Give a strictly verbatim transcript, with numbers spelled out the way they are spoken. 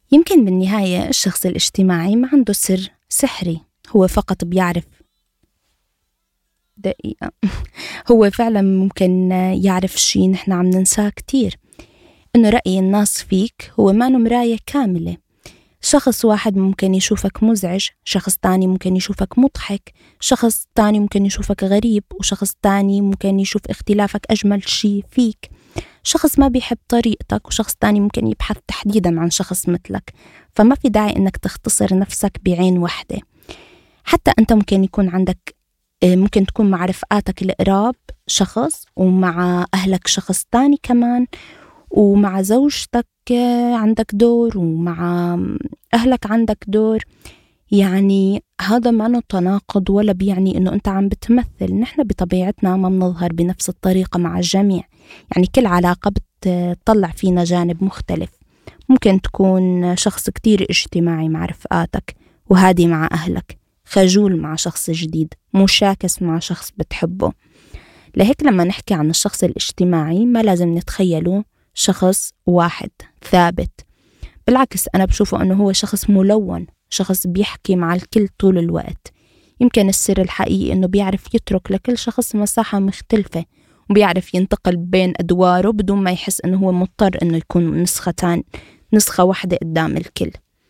يمكن بالنهاية الشخص الاجتماعي ما عنده سر سحري، هو فقط بيعرف دقيقة هو فعلا ممكن يعرف شيء نحن عم ننساه كتير، إنه رأي الناس فيك هو ما مراية كاملة. شخص واحد ممكن يشوفك مزعج، شخص تاني ممكن يشوفك مضحك، شخص تاني ممكن يشوفك غريب، وشخص تاني ممكن يشوف اختلافك أجمل شيء فيك. شخص ما بيحب طريقتك، وشخص تاني ممكن يبحث تحديدا عن شخص مثلك. فما في داعي إنك تختصر نفسك بعين واحدة. حتى أنت ممكن يكون عندك ممكن تكون مع رفقاتك القراب شخص، ومع أهلك شخص تاني كمان، ومع زوجتك عندك دور، ومع أهلك عندك دور. يعني هذا ما تناقض ولا بيعني إنه أنت عم بتمثل. نحن بطبيعتنا ما بنظهر بنفس الطريقة مع الجميع، يعني كل علاقة بتطلع فينا جانب مختلف. ممكن تكون شخص كتير اجتماعي مع رفقاتك، وهادي مع أهلك، خجول مع شخص جديد، مشاكس مع شخص بتحبه. لهيك لما نحكي عن الشخص الاجتماعي ما لازم نتخيله شخص واحد ثابت. بالعكس أنا بشوفه أنه هو شخص ملون، شخص بيحكي مع الكل طول الوقت. يمكن السر الحقيقي أنه بيعرف يترك لكل شخص مساحة مختلفة، وبيعرف ينتقل بين أدواره بدون ما يحس أنه هو مضطر أنه يكون نسختان نسخة واحدة قدام الكل.